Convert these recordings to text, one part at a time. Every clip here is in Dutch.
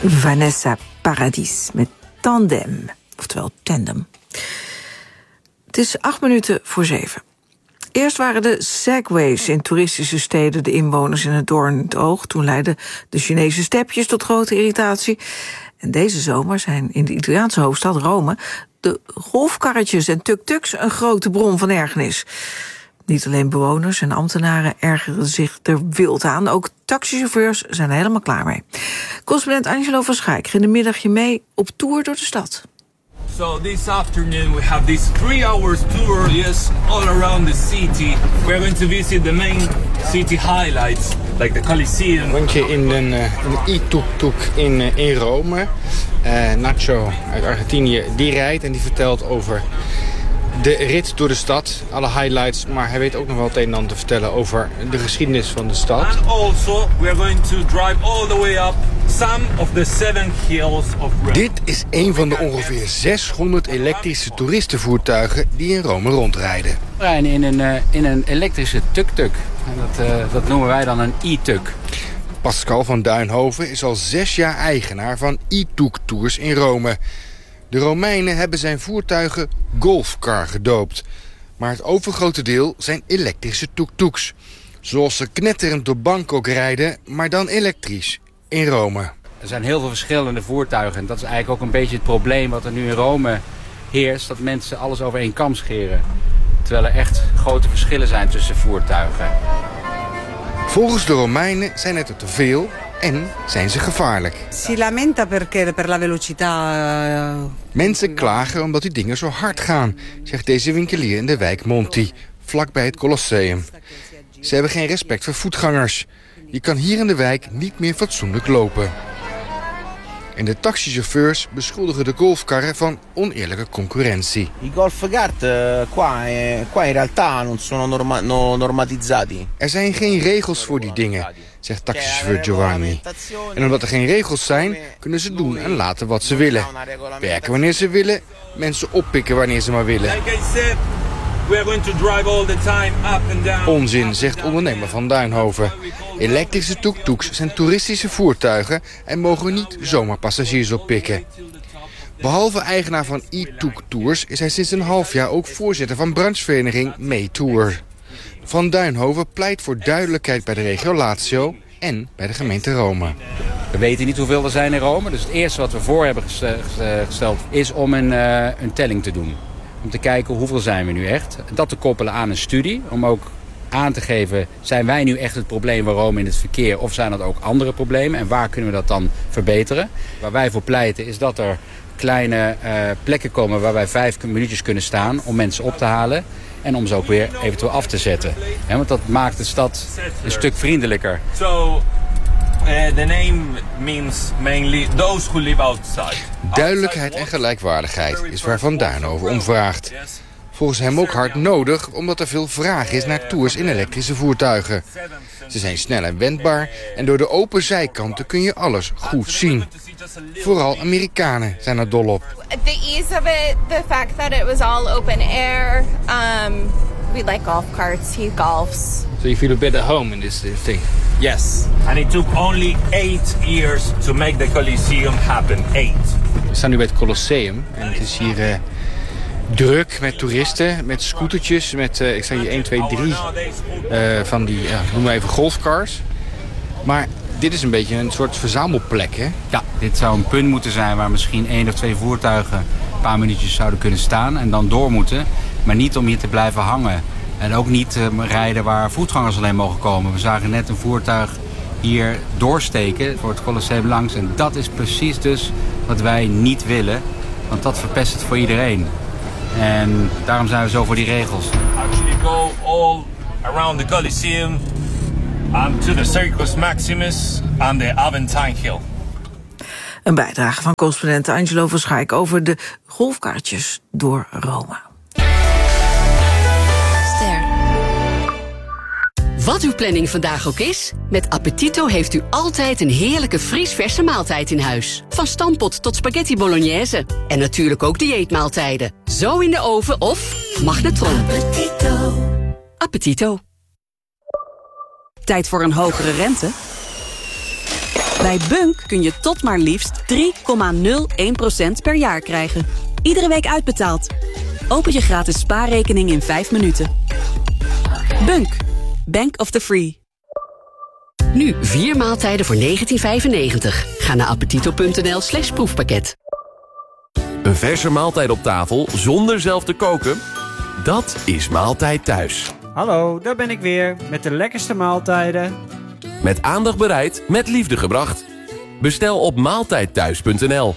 Vanessa Paradis met Tandem, oftewel Tandem. Het is 7:08. Eerst waren de segways in toeristische steden de inwoners in het doorn in het oog. Toen leidden de Chinese stepjes tot grote irritatie. En deze zomer zijn in de Italiaanse hoofdstad Rome de golfkarretjes en tuk-tuks een grote bron van ergernis. Niet alleen bewoners en ambtenaren ergeren zich er wild aan. Ook taxichauffeurs zijn er helemaal klaar mee. Correspondent Angelo van Schaik ging een middagje mee op tour door de stad. So this afternoon we have this 3-hour tour, yes, all around the city. We're going to visit the main city highlights, like the Colosseum. Rondje in een e-tuk-tuk in Rome. Nacho uit Argentinië, die rijdt en die vertelt over de rit door de stad, alle highlights, maar hij weet ook nog wel het een en ander te vertellen over de geschiedenis van de stad. And also we are going to drive all the way up some of the 7 hills of Rome. Dit is een van de ongeveer 600 elektrische toeristenvoertuigen die in Rome rondrijden. We rijden in een elektrische tuk-tuk. Dat noemen wij dan een e-tuk. Pascal van Duinhoven is al 6 jaar eigenaar van e-tuk-tours in Rome. De Romeinen hebben zijn voertuigen golfcar gedoopt. Maar het overgrote deel zijn elektrische tuk-tuks. Zoals ze knetterend door Bangkok rijden, maar dan elektrisch in Rome. Er zijn heel veel verschillende voertuigen. En dat is eigenlijk ook een beetje het probleem wat er nu in Rome heerst. Dat mensen alles over één kam scheren. Terwijl er echt grote verschillen zijn tussen voertuigen. Volgens de Romeinen zijn het er te veel en zijn ze gevaarlijk. Si lamenta perché per la velocità. Mensen klagen omdat die dingen zo hard gaan, zegt deze winkelier in de wijk Monti, vlakbij het Colosseum. Ze hebben geen respect voor voetgangers. Je kan hier in de wijk niet meer fatsoenlijk lopen. En de taxichauffeurs beschuldigen de golfkarren van oneerlijke concurrentie. I golfkart qua in realtà non sono normatizzati. Er zijn geen regels voor die dingen, zegt taxichauffeur Giovanni. En omdat er geen regels zijn, kunnen ze doen en laten wat ze willen. Werken wanneer ze willen, mensen oppikken wanneer ze maar willen. Onzin, zegt ondernemer van Duinhoven. Elektrische tuk-tuks zijn toeristische voertuigen en mogen niet zomaar passagiers oppikken. Behalve eigenaar van e-tuk-tours is hij sinds een half jaar ook voorzitter van branchevereniging Meetour. Van Duinhoven pleit voor duidelijkheid bij de regio Lazio en bij de gemeente Rome. We weten niet hoeveel er zijn in Rome. Dus het eerste wat we voor hebben gesteld is om een telling te doen. Om te kijken hoeveel zijn we nu echt. Dat te koppelen aan een studie. Om ook aan te geven, zijn wij nu echt het probleem van Rome in het verkeer? Of zijn dat ook andere problemen? En waar kunnen we dat dan verbeteren? Waar wij voor pleiten is dat er kleine plekken komen waar wij 5 minuutjes kunnen staan om mensen op te halen. En om ze ook weer eventueel af te zetten. Want dat maakt de stad een stuk vriendelijker. The name means mainly those who live outside. Duidelijkheid en gelijkwaardigheid is waar Van Duinhoven om vraagt. Volgens hem ook hard nodig, omdat er veel vraag is naar tours in elektrische voertuigen. Ze zijn snel en wendbaar en door de open zijkanten kun je alles goed zien. Vooral Amerikanen zijn er dol op. The ease of it, the fact that it was all open air. We like golf carts, he golfs. So you feel a bit at home in this thing? Yes, and it took only 8 years to make the Colosseum happen. 8. We staan nu bij het Colosseum en het is hier druk met toeristen, met scootertjes, met ik sta hier 1, 2, 3 van die, noem maar even golfcars. Maar dit is een beetje een soort verzamelplek, hè? Ja, dit zou een punt moeten zijn waar misschien 1 of 2 voertuigen een paar minuutjes zouden kunnen staan en dan door moeten. Maar niet om hier te blijven hangen. En ook niet rijden waar voetgangers alleen mogen komen. We zagen net een voertuig hier doorsteken voor het Colosseum langs. En dat is precies dus wat wij niet willen. Want dat verpest het voor iedereen. En daarom zijn we zo voor die regels. Actually go all around the Colosseum to the Circus Maximus and the Aventine Hill. Een bijdrage van correspondent Angelo van Schaik over de golfkaartjes door Rome. Wat uw planning vandaag ook is, met Appetito heeft u altijd een heerlijke vriesverse maaltijd in huis. Van stampot tot spaghetti bolognese. En natuurlijk ook dieetmaaltijden. Zo in de oven of magnetron. Appetito. Appetito. Tijd voor een hogere rente? Bij Bunk kun je tot maar liefst 3,01% per jaar krijgen. Iedere week uitbetaald. Open je gratis spaarrekening in 5 minuten. Bunk. Bank of the Free. Nu 4 maaltijden voor €19,95. Ga naar appetito.nl/proefpakket. Een verse maaltijd op tafel zonder zelf te koken? Dat is Maaltijd Thuis. Hallo, daar ben ik weer met de lekkerste maaltijden. Met aandacht bereid, met liefde gebracht. Bestel op maaltijdthuis.nl.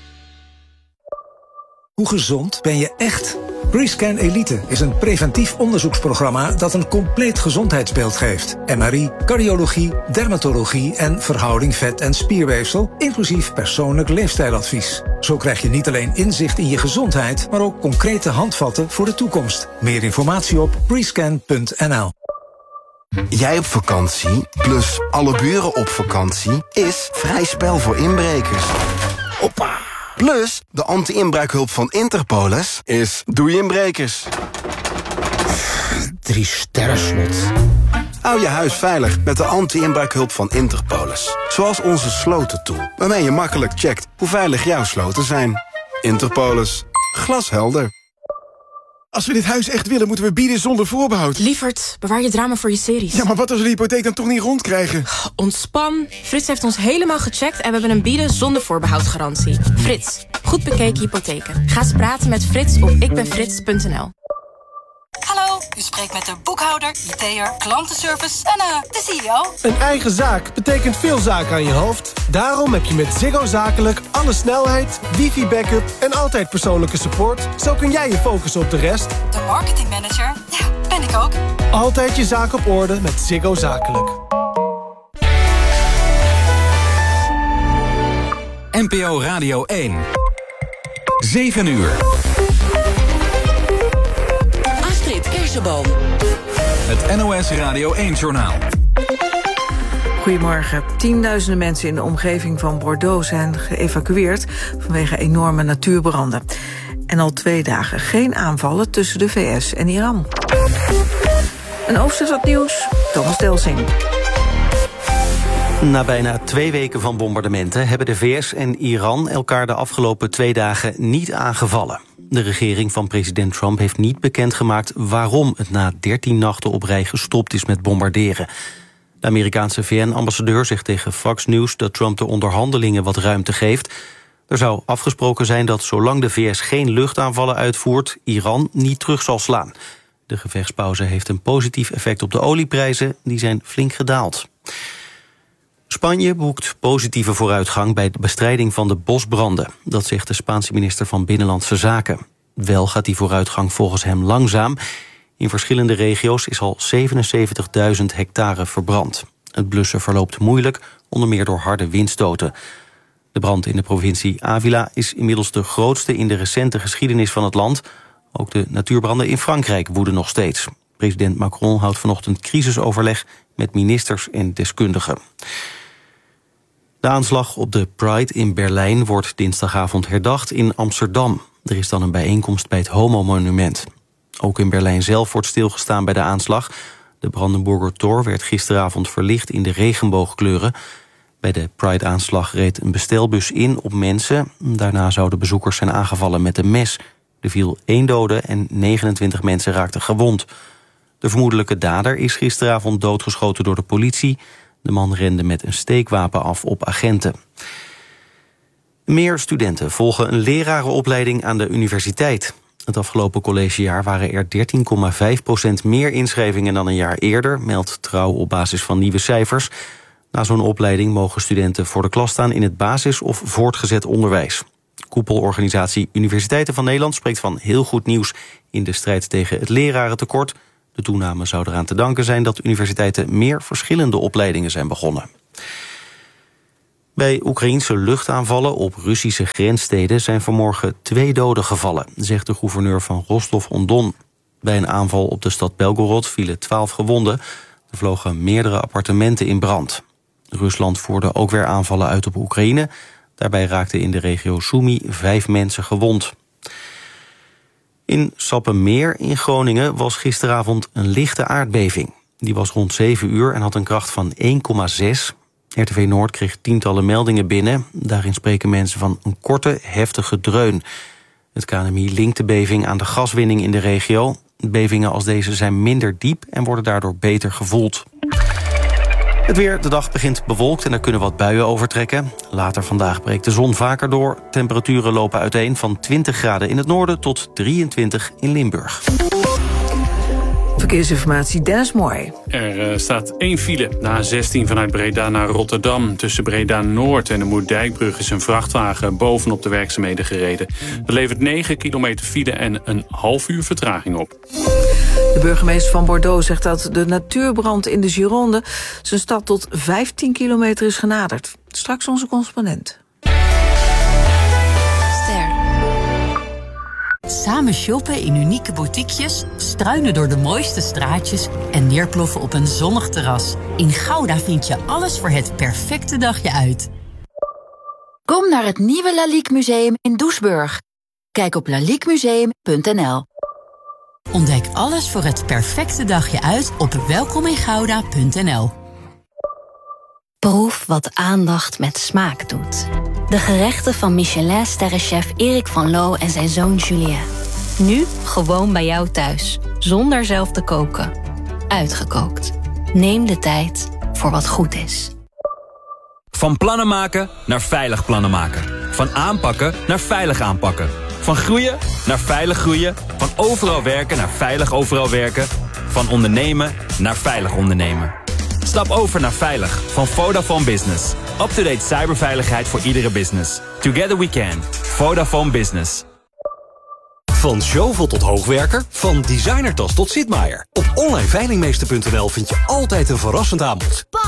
Hoe gezond ben je echt? Rescan Elite is een preventief onderzoeksprogramma dat een compleet gezondheidsbeeld geeft. MRI, cardiologie, dermatologie en verhouding vet- en spierweefsel, inclusief persoonlijk leefstijladvies. Zo krijg je niet alleen inzicht in je gezondheid, maar ook concrete handvatten voor de toekomst. Meer informatie op rescan.nl. Jij op vakantie, plus alle buren op vakantie, is vrij spel voor inbrekers. Hoppa! Plus, de anti-inbraakhulp van Interpolis is doei inbrekers. 3 sterren slot. Hou je huis veilig met de anti-inbraakhulp van Interpolis. Zoals onze slotentool, waarmee je makkelijk checkt hoe veilig jouw sloten zijn. Interpolis. Glashelder. Als we dit huis echt willen, moeten we bieden zonder voorbehoud. Lievert, bewaar je drama voor je series. Ja, maar wat als we de hypotheek dan toch niet rondkrijgen? Ontspan. Frits heeft ons helemaal gecheckt en we hebben een bieden zonder voorbehoud garantie. Frits, goed bekeken hypotheken. Ga eens praten met Frits op ikbenfrits.nl. Hallo, u spreekt met de boekhouder, IT'er, klantenservice en de CEO. Een eigen zaak betekent veel zaken aan je hoofd. Daarom heb je met Ziggo Zakelijk alle snelheid, wifi-backup en altijd persoonlijke support. Zo kun jij je focussen op de rest. De marketingmanager, ja, ben ik ook. Altijd je zaak op orde met Ziggo Zakelijk. NPO Radio 1. 7 uur. Kersenboom. Het NOS Radio 1-journaal. Goedemorgen. Tienduizenden mensen in de omgeving van Bordeaux zijn geëvacueerd vanwege enorme natuurbranden. En al 2 dagen geen aanvallen tussen de VS en Iran. Een overzicht nieuws, Thomas Delsing. Na bijna 2 weken van bombardementen hebben de VS en Iran elkaar de afgelopen 2 dagen niet aangevallen. De regering van president Trump heeft niet bekendgemaakt waarom het na 13 nachten op rij gestopt is met bombarderen. De Amerikaanse VN-ambassadeur zegt tegen Fox News dat Trump de onderhandelingen wat ruimte geeft. Er zou afgesproken zijn dat zolang de VS geen luchtaanvallen uitvoert, Iran niet terug zal slaan. De gevechtspauze heeft een positief effect op de olieprijzen, die zijn flink gedaald. Spanje boekt positieve vooruitgang bij de bestrijding van de bosbranden. Dat zegt de Spaanse minister van Binnenlandse Zaken. Wel gaat die vooruitgang volgens hem langzaam. In verschillende regio's is al 77.000 hectare verbrand. Het blussen verloopt moeilijk, onder meer door harde windstoten. De brand in de provincie Ávila is inmiddels de grootste in de recente geschiedenis van het land. Ook de natuurbranden in Frankrijk woeden nog steeds. President Macron houdt vanochtend crisisoverleg met ministers en deskundigen. De aanslag op de Pride in Berlijn wordt dinsdagavond herdacht in Amsterdam. Er is dan een bijeenkomst bij het Homo-monument. Ook in Berlijn zelf wordt stilgestaan bij de aanslag. De Brandenburger Tor werd gisteravond verlicht in de regenboogkleuren. Bij de Pride-aanslag reed een bestelbus in op mensen. Daarna zouden bezoekers zijn aangevallen met een mes. Er viel 1 dode en 29 mensen raakten gewond. De vermoedelijke dader is gisteravond doodgeschoten door de politie. De man rende met een steekwapen af op agenten. Meer studenten volgen een lerarenopleiding aan de universiteit. Het afgelopen collegejaar waren er 13,5% meer inschrijvingen dan een jaar eerder, meldt Trouw op basis van nieuwe cijfers. Na zo'n opleiding mogen studenten voor de klas staan in het basis- of voortgezet onderwijs. Koepelorganisatie Universiteiten van Nederland spreekt van heel goed nieuws in de strijd tegen het lerarentekort. De toename zou eraan te danken zijn dat universiteiten meer verschillende opleidingen zijn begonnen. Bij Oekraïense luchtaanvallen op Russische grenssteden zijn vanmorgen 2 doden gevallen, zegt de gouverneur van Rostov-on-Don. Bij een aanval op de stad Belgorod vielen 12 gewonden. Er vlogen meerdere appartementen in brand. Rusland voerde ook weer aanvallen uit op Oekraïne. Daarbij raakten in de regio Sumy 5 mensen gewond. In Sappemeer in Groningen was gisteravond een lichte aardbeving. Die was rond 7 uur en had een kracht van 1,6. RTV Noord kreeg tientallen meldingen binnen. Daarin spreken mensen van een korte, heftige dreun. Het KNMI linkt de beving aan de gaswinning in de regio. Bevingen als deze zijn minder diep en worden daardoor beter gevoeld. Het weer, de dag begint bewolkt en er kunnen wat buien overtrekken. Later vandaag breekt de zon vaker door. Temperaturen lopen uiteen van 20 graden in het noorden tot 23 in Limburg. Verkeersinformatie, Dennis Mooi. Er staat 1 file, de A16 vanuit Breda naar Rotterdam. Tussen Breda-Noord en de Moerdijkbrug is een vrachtwagen bovenop de werkzaamheden gereden. Dat levert 9 kilometer file en een half uur vertraging op. De burgemeester van Bordeaux zegt dat de natuurbrand in de Gironde zijn stad tot 15 kilometer is genaderd. Straks onze correspondent. Samen shoppen in unieke boutiquejes, struinen door de mooiste straatjes en neerploffen op een zonnig terras. In Gouda vind je alles voor het perfecte dagje uit. Kom naar het nieuwe Lalique Museum in Doesburg. Kijk op laliquemuseum.nl. Ontdek alles voor het perfecte dagje uit op welkomingouda.nl. Proef wat aandacht met smaak doet. De gerechten van Michelin-sterrenchef Erik van Loo en zijn zoon Julien. Nu gewoon bij jou thuis, zonder zelf te koken. Uitgekookt. Neem de tijd voor wat goed is. Van plannen maken naar veilig plannen maken. Van aanpakken naar veilig aanpakken. Van groeien naar veilig groeien. Van overal werken naar veilig overal werken. Van ondernemen naar veilig ondernemen. Stap over naar Veilig van Vodafone Business. Up-to-date cyberveiligheid voor iedere business. Together we can. Vodafone Business. Van Zjovel tot hoogwerker, van designertas tot Sitmaier. Op onlineveilingmeester.nl vind je altijd een verrassend aanbod.